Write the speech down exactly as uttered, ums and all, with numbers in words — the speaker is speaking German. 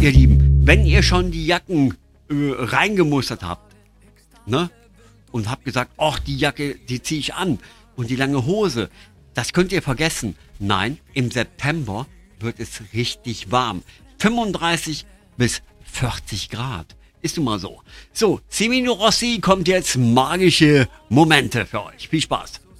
ihr Lieben, wenn ihr schon die Jacken äh, reingemustert habt, ne? Und habt gesagt, ach, die Jacke, die ziehe ich an. Und die lange Hose, das könnt ihr vergessen. Nein, im September wird es richtig warm. fünfunddreißig bis vierzig Grad. Ist nun mal so. So, Semino Rossi kommt jetzt magische Momente für euch. Viel Spaß.